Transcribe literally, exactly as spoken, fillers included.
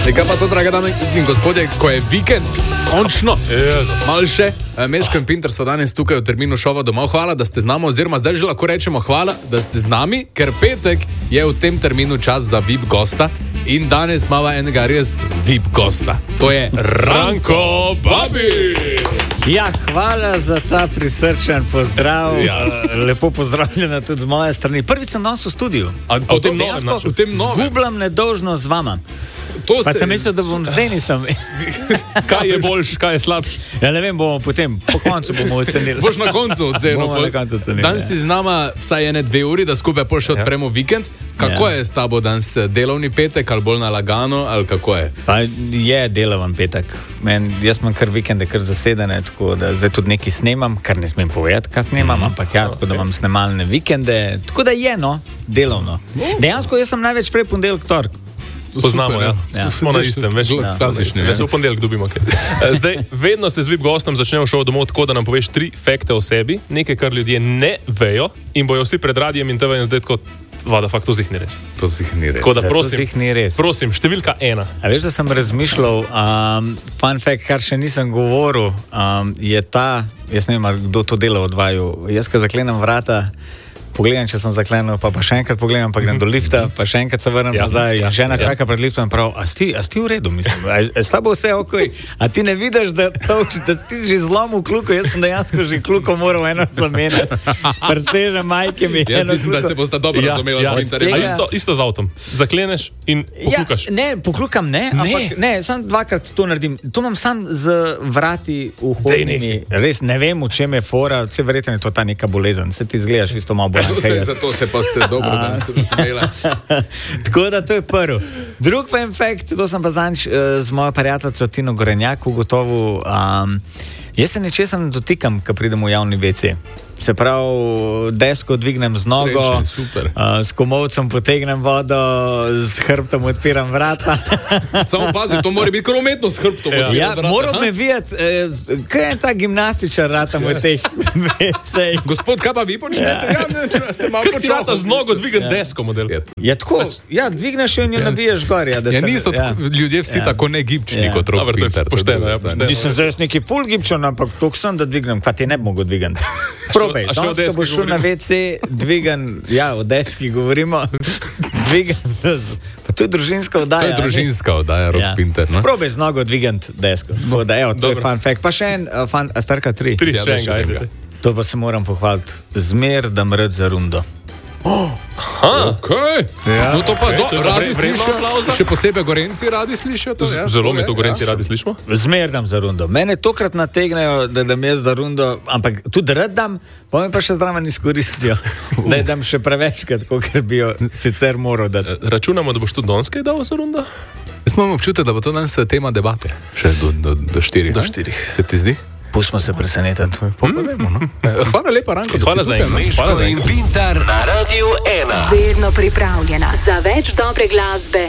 E kaj pa to, draga dame in gospodje, ko je vikend, končno, malo še, Meško in Pinter so danes tukaj v terminu šova domov. Hvala, da ste z nami, oziroma zdaj že lahko rečemo hvala, da ste z nami, ker petek je v tem terminu čas za V I P gosta in danes imamo enega res V I P gosta. To je Ranko Babič. Ja, hvala za ta prisrčen pozdrav. Ja. Lepo pozdravljena tudi z moje strani. Prvič sem danes v studiu. A, a v tem novem? V tem novem? Zgubljam nedolžnost z vama. To pa se... sem mislil, da bom zdaj nisem. Kaj je boljš, kaj je slabš? Ja, ne vem, bomo potem, po koncu bomo ocenili. Boš na koncu ocenil. Bomo na koncu ocenili. Danes si z nama vsaj ene dve uri, da skupaj pol še odpremo ja. vikend. Kako ja. je s tabo danes delovni petek, ali bolj nalagano, ali kako je? Pa je delovan petek. Men, jaz imam kar vikende, kar zasedene, tako da zdaj tudi nekaj snemam, kar ne smem povedati, kaj snemam, mm-hmm. ampak ja, tako okay. da imam snemalne vikende. Tako da je, no, delovno. Dejansko jaz sem največ prej ponedeljek, torek. Poznamo, super, ja. ja. Smo na istem, veš, ja. klasični. Ja, se v ponedeljek dobimo. Zdaj, vedno se z V I P gostom začnemo šov domov tako, da nam poveš tri fakte o sebi, nekaj, kar ljudje ne vejo in bojo vsi pred radijem in te vejo zdaj tako, vada, fakt, to zih ni res. To zih ni res. Tako da prosim, ni res. prosim, številka ena. A veš, da sem razmišljal, um, fun fact, kar še nisem govoril, um, je ta, jaz ne vem, kdo to dela od vaju, jaz, ko zaklenem vrata, pogledam, če sem zaklenil, pa, pa še enkrat pogledam, pa grem do lifta, pa še enkrat se vrnem ja, nazaj. Ja, žena ja. čaka pred liftom in prav, a si, a si v redu, mislim, a, a s tabo vse ok, a ti ne vidiš, da, to, da ti že zlomil kluko, jaz sem dejansko že kluko moral eno zamenjati. Prsteže majke mi. Jaz mislim, da se boste dobro ja, razumeli ja, s Pinterjem. A isto, isto z avtom, zakleneš in poklukaš. Ja, ne, poklukam ne, ne. ampak ne, sam dvakrat to naredim. To imam sam z vrati v hodini. Res ne vem, v čem je fora, vse verjetno je to ta neka bolezen, se ti zgledaš isto malo bolj. Vse zato se pa ste dobro, da se razumela. Tako da to je prvo. Drug pa in fakt, to sem pa zanč uh, z mojo prijateljico Tino Gorenjak ugotovil, um, jaz se nečesa ne dotikam, ko pridem v javni ve ce. Se pravi, desko dvignem z nogo, Reče, uh, s komovcem potegnem vodo, z hrbtom odpiram vrata. Samo pazi, to mora biti kar umetno s hrbtom. Ja, ja moram me videti, eh, kaj je ta gimnastičar ratam v teh ve cejih. Gospod, kaj pa vi počnete? Ja, ja ne, se malo počnete. Kaj ti rata z nogo dvigati ja. desko model? Ja, tako, ja, dvigneš in jo ja. nabiješ gor. Ja, ja, niso ja. ljudje vsi ja. tako negibčni ja. kot rok Pinter. Pošteno, ja, pošteno. Nisem zdaj neki full gibčan, ampak toliko sem, da dvignem, kaj ti ne bi mogel dvigati. Probej, danes, ko boš šel na ve ce, dvigan, ja, o deski govorimo, dvigan, pa to je družinska oddaja. To je družinska oddaja, rok ja. Pinter, no? Probej z nogo dvigant desko, tako da, evo, to Dobro. je fun fact. Pa še en, uh, fun, a starka tri. Tri, ja, še enega, ajde. To pa se moram pohvaliti, zmer da mrd za rundo. Oh, aha, okay. ja. No to pa okay, do, radi slišijo, še posebej Gorenci radi slišijo to, ja, zelo mi to Gorenci ja, radi slišimo. Zmerdam za rundo. Mene tokrat nategnejo, da dam jaz za rundo, ampak tudi rad dam, pa me pa še zraven izkoristijo, da dam še prevečkrat, ker bi jo sicer moral dati. Računamo, da boš tudi Donskej dal za rundo? Jaz imam občutek, da bo to danes tema debate. Še do, do, do štirih. Do štirih. Se ti zdi? Pustimo se presenetiti. Hmm? No? Hvala lepa, Ranko. Hvala za eno. Meško in Pinter na Radiu ena. Vedno pripravljena za več dobre glasbe